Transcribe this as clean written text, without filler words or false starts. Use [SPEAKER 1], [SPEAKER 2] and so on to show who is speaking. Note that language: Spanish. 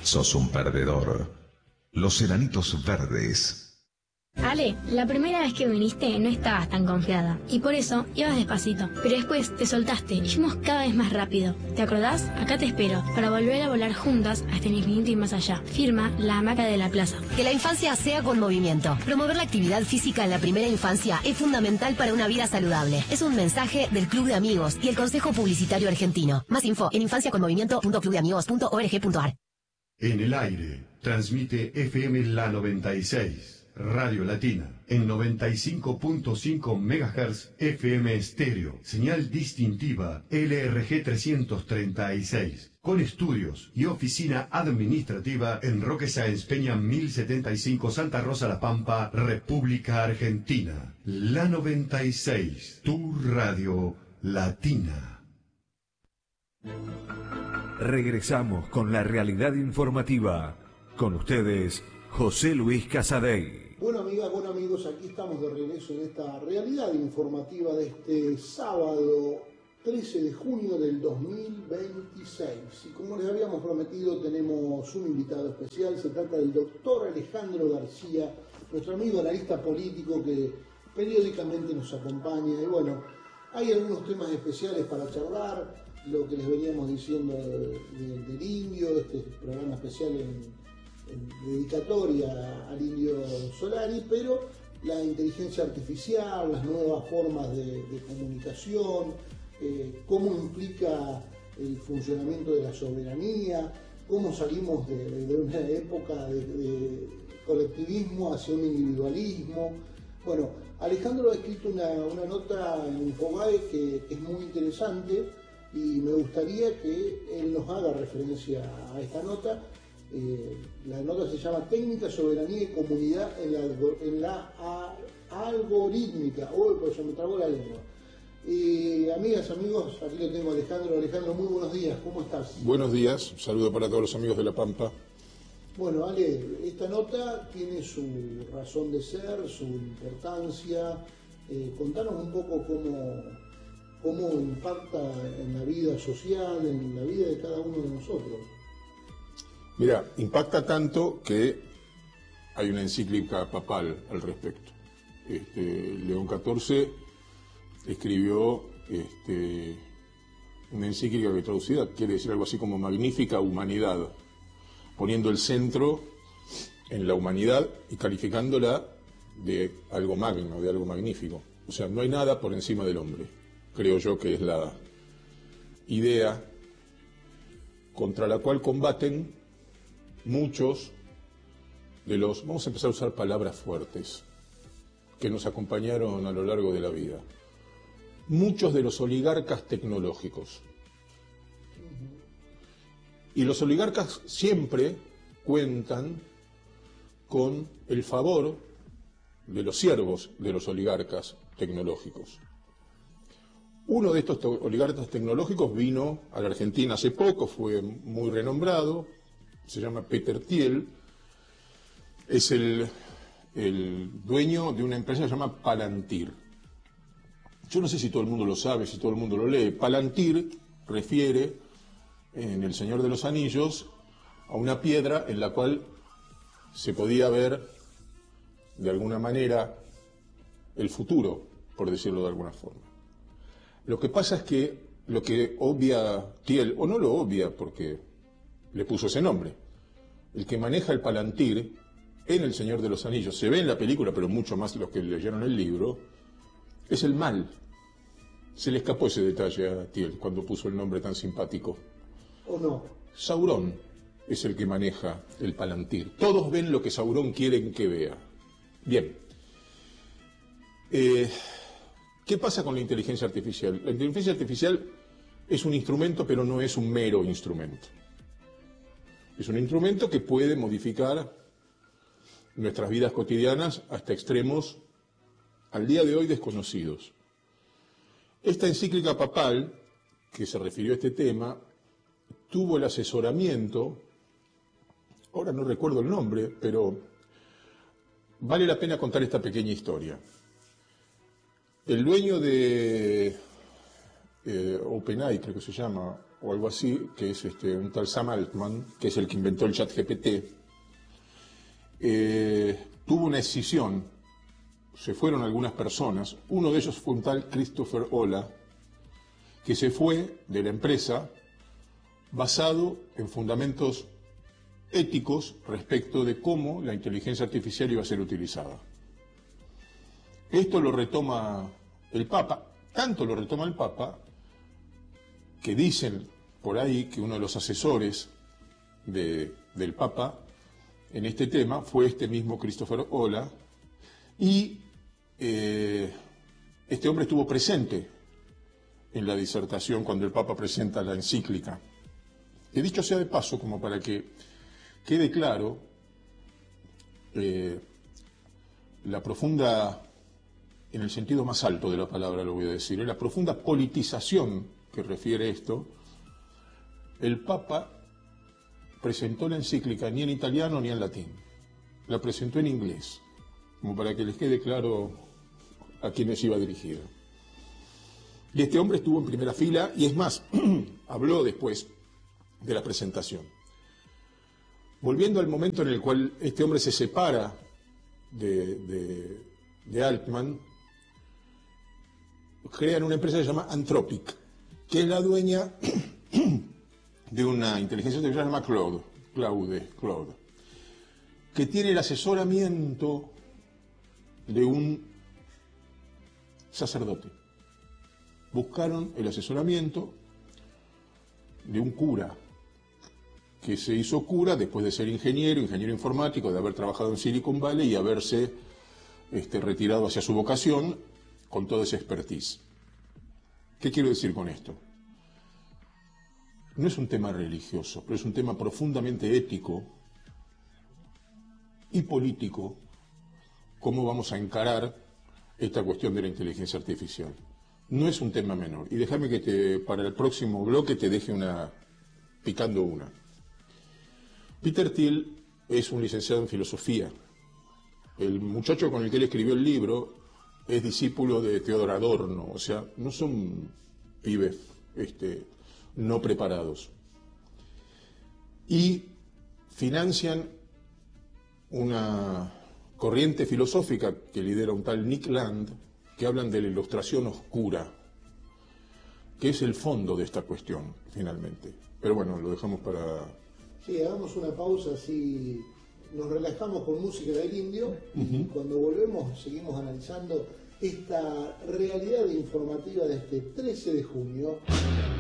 [SPEAKER 1] sos un perdedor. Los enanitos verdes.
[SPEAKER 2] Ale, la primera vez que viniste no estabas tan confiada y por eso ibas despacito, pero después te soltaste y fuimos cada vez más rápido. ¿Te acordás? Acá te espero para volver a volar juntas hasta el infinito y más allá. Firma La Hamaca de la Plaza.
[SPEAKER 3] Que la infancia sea con movimiento. Promover la actividad física en la primera infancia es fundamental para una vida saludable. Es un mensaje del Club de Amigos y el Consejo Publicitario Argentino. Más info en infanciaconmovimiento.clubdeamigos.org.ar.
[SPEAKER 4] En el aire, transmite FM La 96. Radio Latina, en 95.5 MHz FM estéreo, señal distintiva LRG 336, con estudios y oficina administrativa en Roque Sáenz Peña 1075 Santa Rosa La Pampa, República Argentina. La 96, tu radio latina.
[SPEAKER 5] Regresamos con la realidad informativa. Con ustedes, José Luis Casadei.
[SPEAKER 6] Bueno, amigas, bueno amigos, aquí estamos de regreso en esta realidad informativa de este sábado 13 de junio del 2026. Y como les habíamos prometido, tenemos un invitado especial. Se trata del doctor Alejandro García, nuestro amigo analista político que periódicamente nos acompaña. Y bueno, hay algunos temas especiales para charlar, lo que les veníamos diciendo del indio, este programa especial en dedicatoria al Indio Solari, pero la inteligencia artificial, las nuevas formas de comunicación, cómo implica el funcionamiento de la soberanía, cómo salimos de una época de colectivismo hacia un individualismo. Bueno, Alejandro ha escrito una nota en Infobae que es muy interesante y me gustaría que él nos haga referencia a esta nota. La nota se llama Técnica, Soberanía y Comunidad en la algorítmica. Uy, pues se me trabó la lengua. Amigas, amigos, aquí lo tengo Alejandro. Alejandro, muy buenos días, ¿cómo estás?
[SPEAKER 7] Buenos días, un saludo para todos los amigos de La Pampa.
[SPEAKER 6] Bueno, Ale, esta nota tiene su razón de ser, su importancia. Contanos un poco cómo impacta en la vida social, en la vida de cada uno de nosotros.
[SPEAKER 7] Mira, impacta tanto que hay una encíclica papal al respecto. León XIV escribió una encíclica que traducida quiere decir algo así como Magnífica Humanidad, poniendo el centro en la humanidad y calificándola de algo magno, de algo magnífico. O sea, no hay nada por encima del hombre. Creo yo que es la idea contra la cual combaten muchos de los, vamos a empezar a usar palabras fuertes, que nos acompañaron a lo largo de la vida. Muchos de los oligarcas tecnológicos. Y los oligarcas siempre cuentan con el favor de los siervos de los oligarcas tecnológicos. Uno de estos oligarcas tecnológicos vino a la Argentina hace poco, fue muy renombrado, se llama Peter Thiel, es el dueño de una empresa que se llama Palantir. Yo no sé si todo el mundo lo sabe, si todo el mundo lo lee. Palantir refiere, en El Señor de los Anillos, a una piedra en la cual se podía ver, de alguna manera, el futuro, por decirlo de alguna forma. Lo que pasa es que lo que obvia Thiel, o no lo obvia porque le puso ese nombre, el que maneja el Palantir en El Señor de los Anillos, se ve en la película, pero mucho más los que leyeron el libro, es el mal. Se le escapó ese detalle a Thiel cuando puso el nombre tan simpático.
[SPEAKER 6] ¿O no?
[SPEAKER 7] Sauron es el que maneja el Palantir. Todos ven lo que Sauron quiere que vea. Bien. ¿Qué pasa con la inteligencia artificial? La inteligencia artificial es un instrumento, pero no es un mero instrumento. Es un instrumento que puede modificar nuestras vidas cotidianas hasta extremos al día de hoy desconocidos. Esta encíclica papal, que se refirió a este tema, tuvo el asesoramiento, ahora no recuerdo el nombre, pero vale la pena contar esta pequeña historia. El dueño de OpenAI, creo que se llama, o algo así, que es un tal Sam Altman, que es el que inventó el ChatGPT, tuvo una escisión, se fueron algunas personas, uno de ellos fue un tal Christopher Olah, que se fue de la empresa basado en fundamentos éticos respecto de cómo la inteligencia artificial iba a ser utilizada. Esto lo retoma el Papa, tanto lo retoma el Papa, que dicen por ahí que uno de los asesores del Papa en este tema fue este mismo Christopher Olah, y este hombre estuvo presente en la disertación cuando el Papa presenta la encíclica. Que dicho sea de paso, como para que quede claro, la profunda, en el sentido más alto de la palabra lo voy a decir, la profunda politización que refiere esto, el Papa presentó la encíclica ni en italiano ni en latín, la presentó en inglés, como para que les quede claro a quienes iba dirigida. Y este hombre estuvo en primera fila y es más, habló después de la presentación. Volviendo al momento en el cual este hombre se separa de Altman, crean una empresa que se llama Anthropic, que es la dueña de una inteligencia artificial que se llama Claude, que tiene el asesoramiento de un sacerdote. Buscaron el asesoramiento de un cura, que se hizo cura después de ser ingeniero informático, de haber trabajado en Silicon Valley y haberse retirado hacia su vocación con toda esa expertise. ¿Qué quiero decir con esto? No es un tema religioso, pero es un tema profundamente ético y político, cómo vamos a encarar esta cuestión de la inteligencia artificial. No es un tema menor. Y déjame que para el próximo bloque te deje picando una. Peter Thiel es un licenciado en filosofía. El muchacho con el que él escribió el libro es discípulo de Theodor Adorno, o sea, no son pibes no preparados. Y financian una corriente filosófica que lidera un tal Nick Land, que hablan de la ilustración oscura, que es el fondo de esta cuestión, finalmente. Pero bueno, lo dejamos para...
[SPEAKER 6] Sí, hagamos una pausa, así nos relajamos con música del indio, y cuando volvemos seguimos analizando esta realidad informativa de este 13 de junio.